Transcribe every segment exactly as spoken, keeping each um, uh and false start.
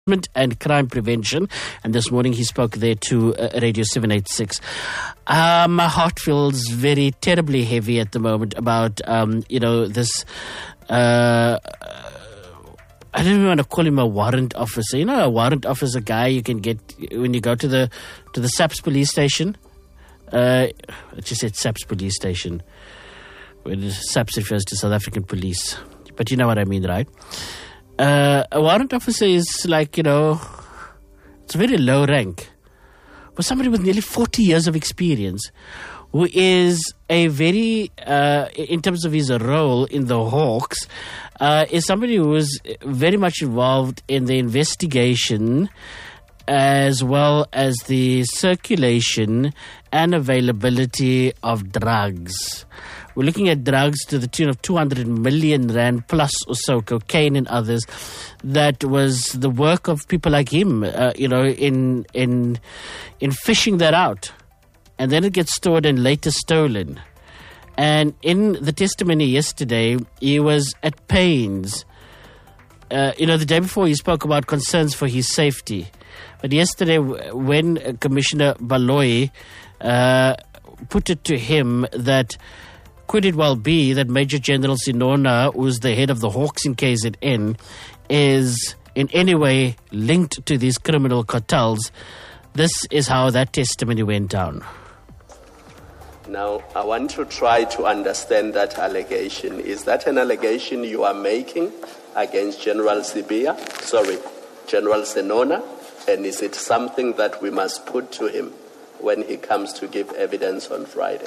and crime prevention, and this morning he spoke there to uh, Radio seven eighty-six. Uh, my heart feels very terribly heavy at the moment about um, you know this uh, I don't even want to call him a warrant officer. You know, a warrant officer guy you can get when you go to the to the SAPS police station. uh, I just said SAPS police station, when SAPS refers to South African police, but you know what I mean, right? Uh, a warrant officer is like, you know, it's a very low rank. For somebody with nearly forty years of experience, who is a very, uh, in terms of his role in the Hawks, uh, is somebody who is very much involved in the investigation as well as the circulation and availability of drugs. We're looking at drugs to the tune of two hundred million rand plus or so, cocaine and others. That was the work of people like him, uh, you know, in in in fishing that out. And then it gets stored and later stolen. And in the testimony yesterday, he was at pains. Uh, you know, the day before he spoke about concerns for his safety. But yesterday, when Commissioner Baloyi uh, put it to him that could it well be that Major General Sinona, who's the head of the Hawks in K Z N, is in any way linked to these criminal cartels, this is how that testimony went down. Now, I want to try to understand that allegation. Is that an allegation you are making against General Sibiya? Sorry, General Sinona? And is it something that we must put to him when he comes to give evidence on Friday?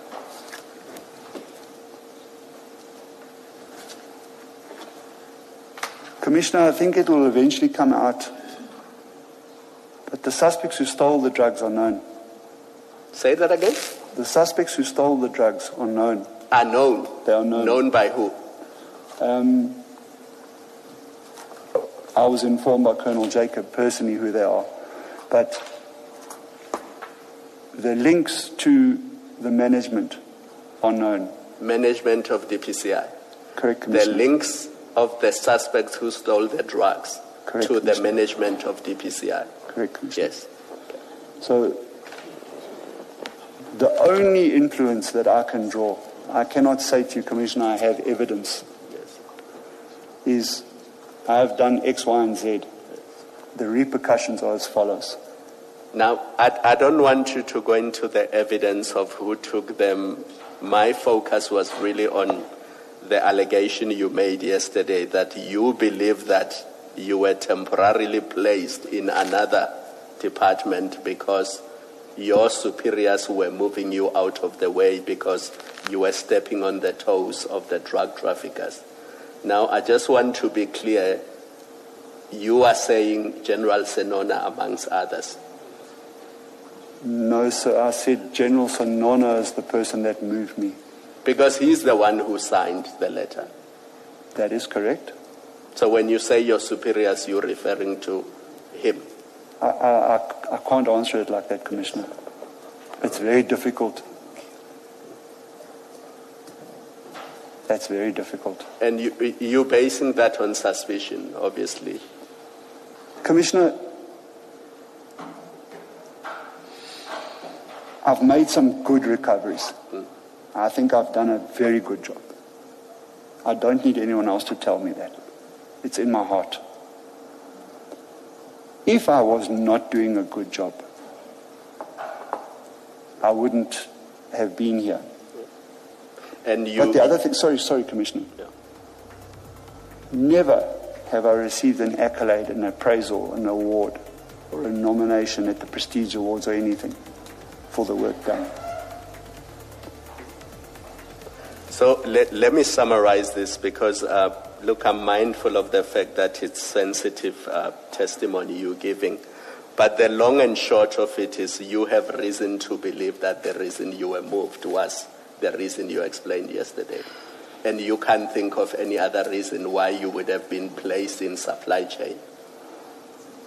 Commissioner, I think it will eventually come out that the suspects who stole the drugs are known. Say that again? The suspects who stole the drugs are known. Are known? They are known. Known by who? Um, I was informed by Colonel Jacob personally who they are. But the links to the management are known. Management of D P C I? Correct, Commissioner. The links of the suspects who stole the drugs Correct, to the management of D P C I? Correct, Commissioner. Yes. So the only influence that I can draw, I cannot say to you, Commissioner, I have evidence, Yes. is I have done X, Y, and Z. The repercussions are as follows. Now, I, I don't want you to go into the evidence of who took them. My focus was really on the allegation you made yesterday that you believe that you were temporarily placed in another department because your superiors were moving you out of the way because you were stepping on the toes of the drug traffickers. Now, I just want to be clear. You are saying General Sinona amongst others. No, sir. I said General Sinona is the person that moved me. Because he's the one who signed the letter. That is correct. So when you say your superiors, you're referring to him? I, I, I, I can't answer it like that, Commissioner. It's very difficult. That's very difficult. And you, you're basing that on suspicion, obviously. Commissioner, I've made some good recoveries. Mm. I think I've done a very good job. I don't need anyone else to tell me that. It's in my heart. If I was not doing a good job, I wouldn't have been here. And you... But the other thing, sorry, sorry, Commissioner. Yeah. Never have I received an accolade, an appraisal, an award, or a nomination at the Prestige Awards or anything for the work done. So let, let me summarize this because, uh, look, I'm mindful of the fact that it's sensitive uh, testimony you're giving. But the long and short of it is you have reason to believe that the reason you were moved was the reason you explained yesterday. And you can't think of any other reason why you would have been placed in supply chain.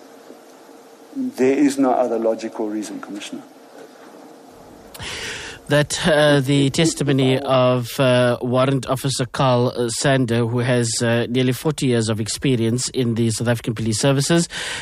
There is no other logical reason, Commissioner. that uh, the testimony of uh, Warrant Officer Carl Sander, who has uh, nearly forty years of experience in the South African Police Services.